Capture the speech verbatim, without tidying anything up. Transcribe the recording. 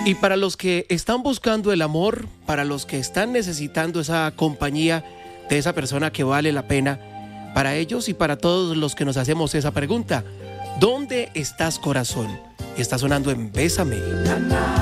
Y para los que están buscando el amor, para los que están necesitando esa compañía de esa persona que vale la pena, para ellos y para todos los que nos hacemos esa pregunta, ¿dónde estás, corazón? Está sonando en Bésame.